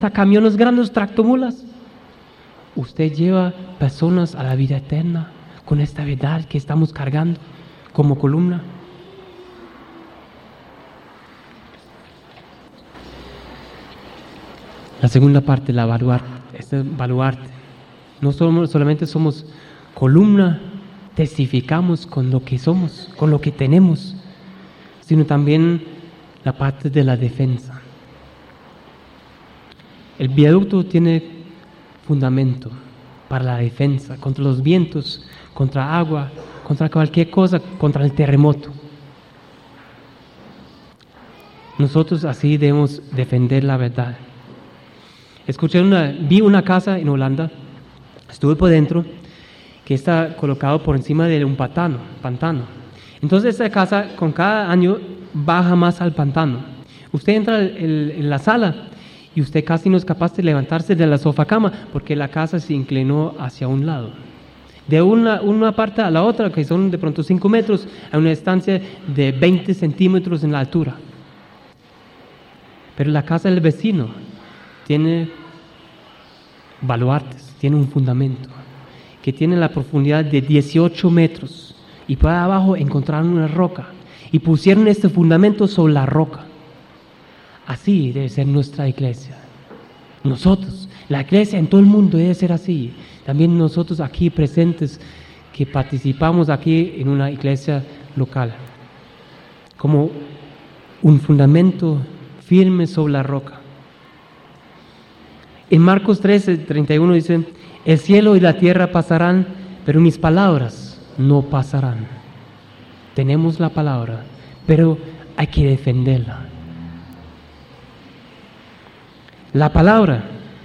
hasta camiones grandes, tractomulas. Usted lleva personas a la vida eterna con esta verdad que estamos cargando como columna. La segunda parte, la baluarte. Este baluarte. No solamente somos columna, testificamos con lo que somos, con lo que tenemos, sino también la parte de la defensa. El viaducto tiene fundamento para la defensa contra los vientos, contra agua, contra cualquier cosa, contra el terremoto. Nosotros así debemos defender la verdad. Vi una casa en Holanda, estuve por dentro, que está colocado por encima de un pantano. Entonces esa casa con cada año baja más al pantano. Usted entra en la sala y usted casi no es capaz de levantarse de la sofacama porque la casa se inclinó hacia un lado. De una parte a la otra, que son de pronto 5 metros, a una distancia de 20 centímetros en la altura. Pero la casa del vecino tiene baluartes, tiene un fundamento que tiene la profundidad de 18 metros y por abajo encontraron una roca y pusieron este fundamento sobre la roca. Así debe ser nuestra iglesia. Nosotros, la iglesia en todo el mundo debe ser así. También nosotros aquí presentes que participamos aquí en una iglesia local, como un fundamento firme sobre la roca. En Marcos 13:31 dice: el cielo y la tierra pasarán, pero mis palabras no pasarán. Tenemos la palabra, pero hay que defenderla. La palabra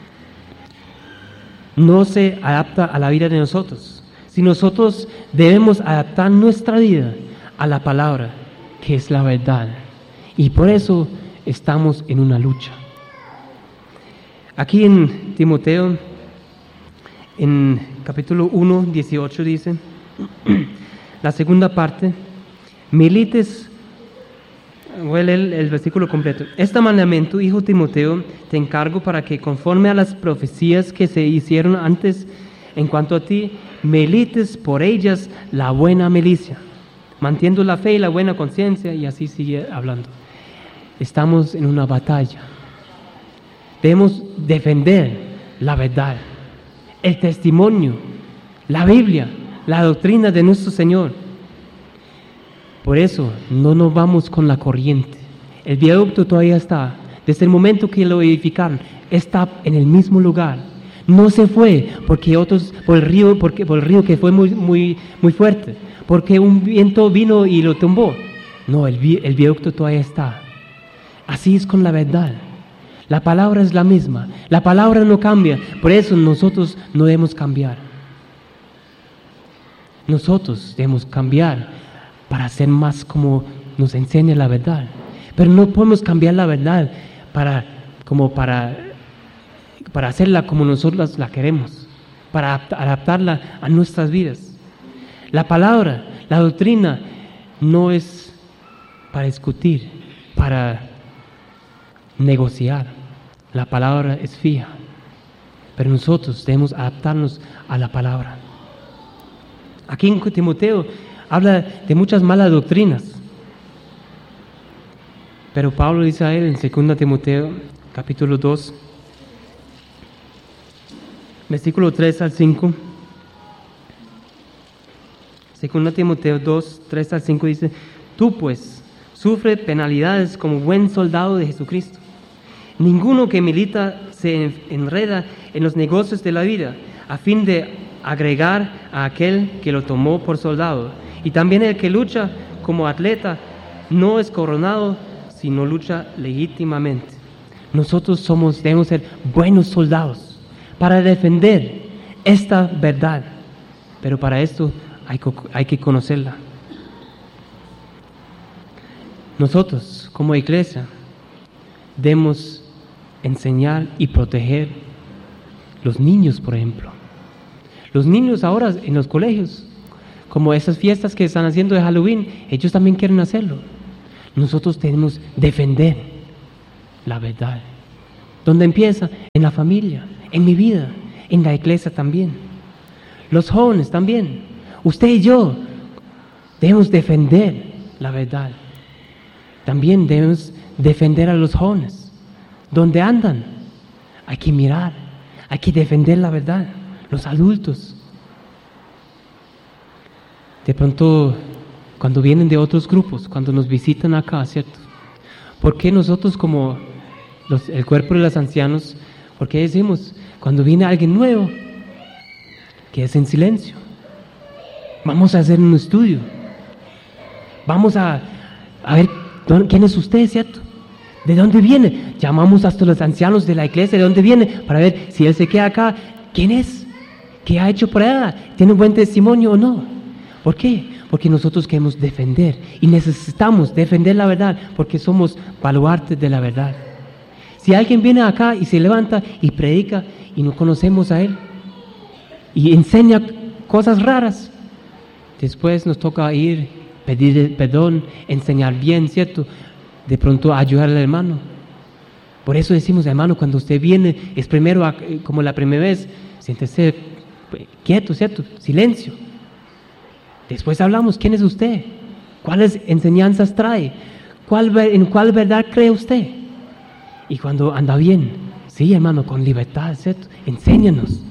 no se adapta a la vida de nosotros. Si nosotros debemos adaptar nuestra vida a la palabra, que es la verdad. Y por eso estamos en una lucha. Aquí en Timoteo, en capítulo 1, 18 dice, la segunda parte, milites, voy a leer el versículo completo. Este mandamiento, hijo Timoteo, te encargo para que conforme a las profecías que se hicieron antes en cuanto a ti, milites por ellas la buena milicia, manteniendo la fe y la buena conciencia, y así sigue hablando. Estamos en una batalla. Debemos defender la verdad, el testimonio, la Biblia, la doctrina de nuestro Señor. Por eso no nos vamos con la corriente. El viaducto todavía está. Desde el momento que lo edificaron, está en el mismo lugar. No se fue porque por el río que fue muy fuerte, porque un viento vino y lo tumbó. No, el viaducto todavía está. Así es con la verdad. La palabra es la misma. La palabra no cambia. Por eso nosotros no debemos cambiar. Nosotros debemos cambiar para ser más como nos enseña la verdad. Pero no podemos cambiar la verdad para hacerla como nosotros la queremos, para adaptarla a nuestras vidas. La palabra, la doctrina, no es para discutir, para negociar. La palabra es fija, pero nosotros debemos adaptarnos a la palabra. Aquí en Timoteo habla de muchas malas doctrinas, pero Pablo dice a él en 2 Timoteo capítulo 2, versículo 3 al 5. 2 Timoteo 2, 3 al 5 dice: tú pues sufre penalidades como buen soldado de Jesucristo. Ninguno que milita se enreda en los negocios de la vida, a fin de agregar a aquel que lo tomó por soldado. Y también el que lucha como atleta no es coronado, sino lucha legítimamente. Nosotros debemos ser buenos soldados para defender esta verdad, pero para esto hay que conocerla. Nosotros, como iglesia, debemos enseñar y proteger los niños, por ejemplo. Los niños ahora en los colegios, como esas fiestas que están haciendo de Halloween, ellos también quieren hacerlo. Nosotros debemos defender la verdad. ¿Dónde empieza? En la familia, en mi vida, en la iglesia también. Los jóvenes también. Usted y yo debemos defender la verdad. También debemos defender a los jóvenes. ¿Dónde andan? Hay que mirar, hay que defender la verdad. Los adultos. De pronto, cuando vienen de otros grupos, cuando nos visitan acá, ¿cierto? ¿Por qué nosotros como el cuerpo de los ancianos, por qué decimos, cuando viene alguien nuevo, que es en silencio? Vamos a hacer un estudio. Vamos a ver quién es usted, ¿cierto? ¿De dónde viene? Llamamos hasta los ancianos de la iglesia, ¿de dónde viene? Para ver si él se queda acá. ¿Quién es? ¿Qué ha hecho por allá? ¿Tiene un buen testimonio o no? ¿Por qué? Porque nosotros queremos defender y necesitamos defender la verdad porque somos baluartes de la verdad. Si alguien viene acá y se levanta y predica y no conocemos a él y enseña cosas raras, después nos toca ir, pedir perdón, enseñar bien, ¿cierto? De pronto ayudar al hermano. Por eso decimos, hermano, cuando usted viene, es primero, como la primera vez, siéntese quieto, ¿cierto? Silencio. Después hablamos, ¿quién es usted? ¿Cuáles enseñanzas trae? ¿En cuál verdad cree usted? Y cuando anda bien, sí, hermano, con libertad, ¿cierto? Enséñanos.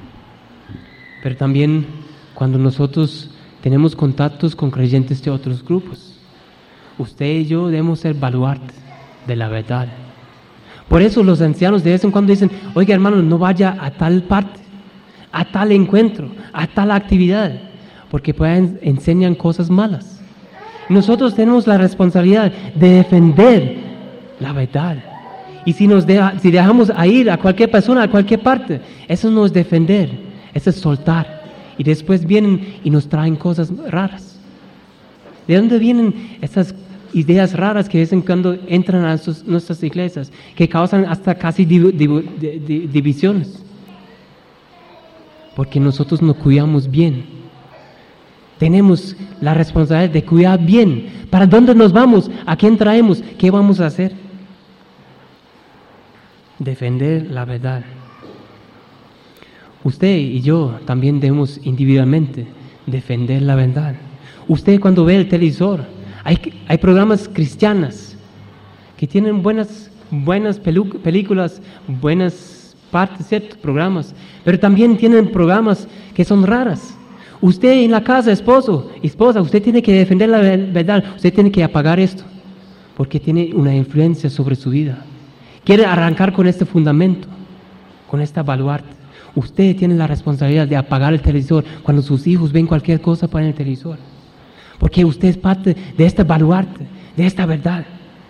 Pero también cuando nosotros tenemos contactos con creyentes de otros grupos, usted y yo debemos ser baluartes de la verdad. Por eso los ancianos de vez en cuando dicen, oiga hermano, no vaya a tal parte, a tal encuentro, a tal actividad, porque enseñan cosas malas. Nosotros tenemos la responsabilidad de defender la verdad. Y si dejamos a ir a cualquier persona, a cualquier parte, eso no es defender, eso es soltar. Y después vienen y nos traen cosas raras. ¿De dónde vienen esas ideas raras que de vez en cuando entran a nuestras iglesias, que causan hasta casi divisiones? Porque nosotros no cuidamos bien. Tenemos la responsabilidad de cuidar bien. ¿Para dónde nos vamos? ¿A quién traemos? ¿Qué vamos a hacer? Defender la verdad. Usted y yo también debemos individualmente defender la verdad. Usted cuando ve el televisor, hay programas cristianas que tienen buenas películas, buenas partes, ¿cierto? Programas, pero también tienen programas que son raras. Usted en la casa, esposa, usted tiene que defender la verdad, usted tiene que apagar esto, porque tiene una influencia sobre su vida. Quiere arrancar con este fundamento, con esta baluarte. Usted tiene la responsabilidad de apagar el televisor cuando sus hijos ven cualquier cosa para el televisor, porque usted es parte de esta baluarte, de esta verdad.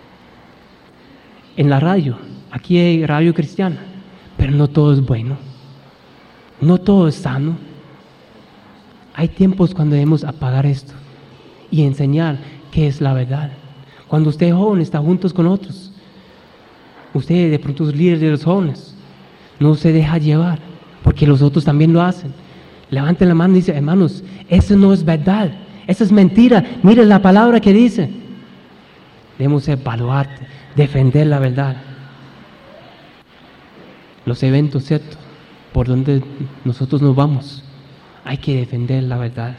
En la radio, aquí hay radio cristiana, pero no todo es bueno, no todo es sano. Hay tiempos cuando debemos apagar esto y enseñar qué es la verdad. Cuando usted es joven, está juntos con otros. Usted de pronto es líder de los jóvenes. No se deja llevar, porque los otros también lo hacen. Levante la mano y dice, hermanos, eso no es verdad, eso es mentira. Mire la palabra que dice. Debemos ser baluarte, defender la verdad. Los eventos, ¿cierto? Por donde nosotros nos vamos. Hay que defender la verdad.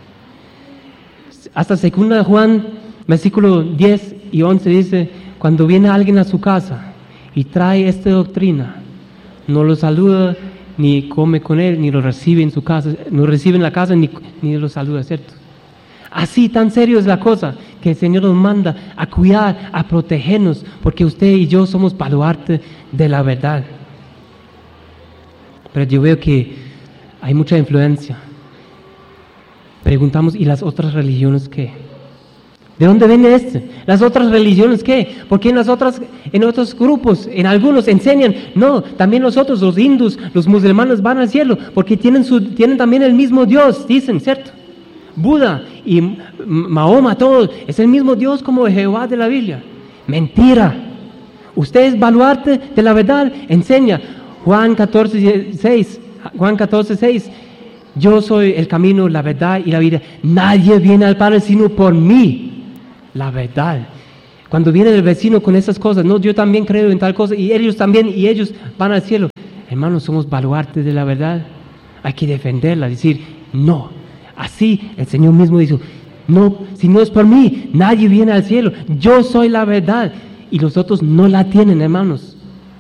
Hasta 2 Juan, versículo 10 y 11 dice, cuando viene alguien a su casa y trae esta doctrina, no lo saluda, ni come con él, ni lo recibe en su casa, no recibe en la casa, ni lo saluda, ¿cierto? Así tan serio es la cosa, que el Señor nos manda a cuidar, a protegernos, porque usted y yo somos baluarte de la verdad. Pero yo veo que hay mucha influencia. Preguntamos, ¿y las otras religiones qué? ¿De dónde viene este? ¿Las otras religiones qué? Porque en otros grupos, en algunos enseñan, no, también nosotros, los hindús, los musulmanes van al cielo, porque tienen también el mismo Dios, dicen, ¿cierto? Buda y Mahoma, todo, es el mismo Dios como Jehová de la Biblia. Mentira. Usted es baluarte de la verdad, enseña. Juan 14:6, yo soy el camino, la verdad y la vida. Nadie viene al Padre sino por mí. La verdad. Cuando viene el vecino con esas cosas, no, yo también creo en tal cosa, y ellos también, y ellos van al cielo. Hermanos, somos baluartes de la verdad. Hay que defenderla, decir, no. Así el Señor mismo dijo, no, si no es por mí, nadie viene al cielo. Yo soy la verdad. Y los otros no la tienen, hermanos.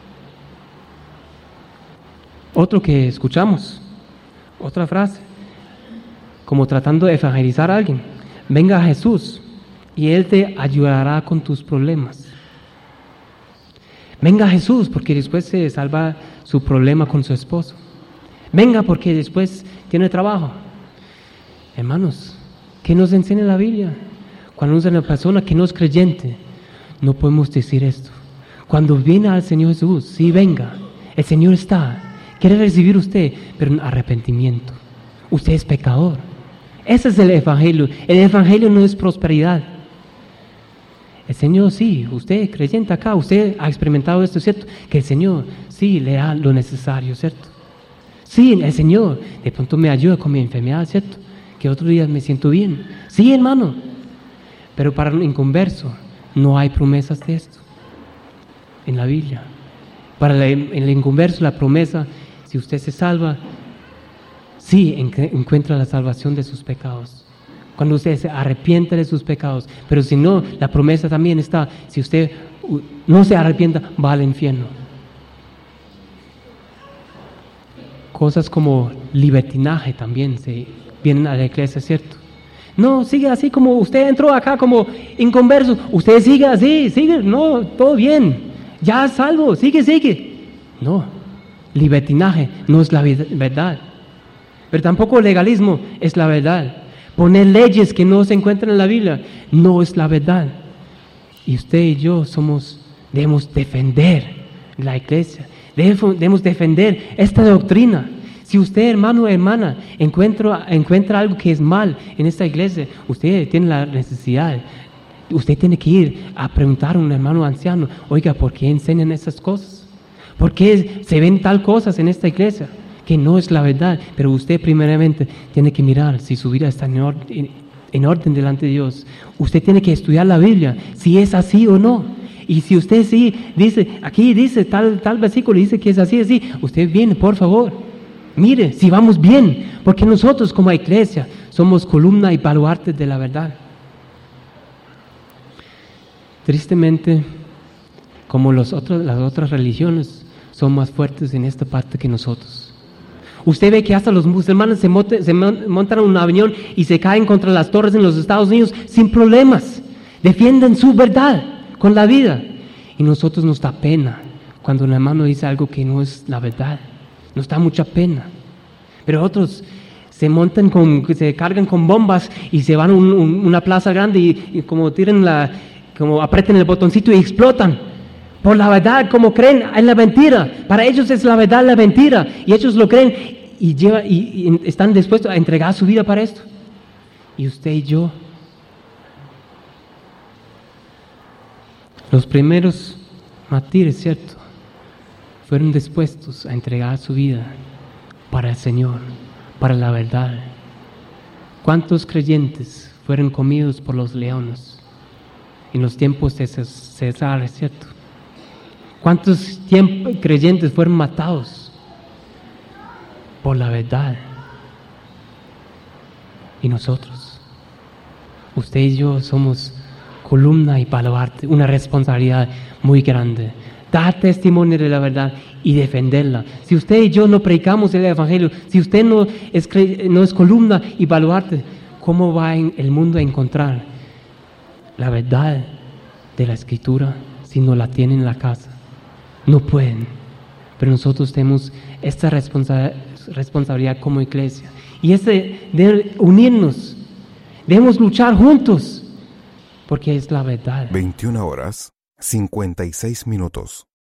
Otro que escuchamos, otra frase, como tratando de evangelizar a alguien. Venga a Jesús y Él te ayudará con tus problemas. Venga a Jesús porque después se salva su problema con su esposo. Venga porque después tiene trabajo. Hermanos, ¿qué nos enseña la Biblia? Cuando una persona que no es creyente, no podemos decir esto. Cuando viene al Señor Jesús, sí, venga, el Señor está, quiere recibir usted, pero en arrepentimiento. Usted es pecador. Ese es el Evangelio. El Evangelio no es prosperidad. El Señor, sí, usted creyente acá, usted ha experimentado esto, ¿cierto? Que el Señor, sí, le da lo necesario, ¿cierto? Sí, el Señor de pronto me ayuda con mi enfermedad, ¿cierto? Que otros días me siento bien. Sí, hermano. Pero para un inconverso no hay promesas de esto en la Biblia. Para el inconverso la promesa, si usted se salva, sí, encuentra la salvación de sus pecados. Cuando usted se arrepiente de sus pecados. Pero si no, la promesa también está, si usted no se arrepienta, va al infierno. Cosas como libertinaje también se vienen a la iglesia, ¿cierto? No, sigue así como usted entró acá como inconverso. Usted sigue así, sigue, no, todo bien. Ya salvo, sigue. No, libertinaje no es la verdad. Pero tampoco el legalismo es la verdad. Poner leyes que no se encuentran en la Biblia no es la verdad. Y usted y yo debemos defender la iglesia. Debemos defender esta doctrina. Si usted, hermano o hermana, encuentra algo que es mal en esta iglesia, usted tiene la necesidad. Usted tiene que ir a preguntar a un hermano anciano, oiga, ¿por qué enseñan esas cosas? ¿Por qué se ven tal cosas en esta iglesia? Que no es la verdad, pero usted primeramente tiene que mirar si su vida está en orden delante de Dios. Usted tiene que estudiar la Biblia, si es así o no. Y si usted sí dice, aquí dice tal versículo, dice que es así, usted viene, por favor, mire si vamos bien, porque nosotros como iglesia somos columna y baluarte de la verdad. Tristemente, como las otras religiones son más fuertes en esta parte que nosotros. Usted ve que hasta los musulmanes se montan en un avión y se caen contra las torres en los Estados Unidos sin problemas. Defienden su verdad con la vida. Y nosotros nos da pena cuando un hermano dice algo que no es la verdad. Nos da mucha pena. Pero otros se cargan con bombas y se van a una plaza grande y como como aprieten el botoncito y explotan. Por la verdad, como creen en la mentira. Para ellos es la verdad la mentira. Y ellos lo creen y están dispuestos a entregar su vida para esto. Y usted y yo, los primeros mártires, ¿cierto? Fueron dispuestos a entregar su vida para el Señor, para la verdad. ¿Cuántos creyentes fueron comidos por los leones en los tiempos de César, ¿cierto? ¿Cuántos creyentes fueron matados por la verdad? Y nosotros, usted y yo somos columna y baluarte, una responsabilidad muy grande. Dar testimonio de la verdad y defenderla. Si usted y yo no predicamos el Evangelio, si usted no es columna y baluarte, ¿cómo va el mundo a encontrar la verdad de la Escritura si no la tienen en la casa? No pueden, pero nosotros tenemos esta responsabilidad como iglesia y de unirnos, debemos luchar juntos porque es la verdad. 21 horas 56 minutos.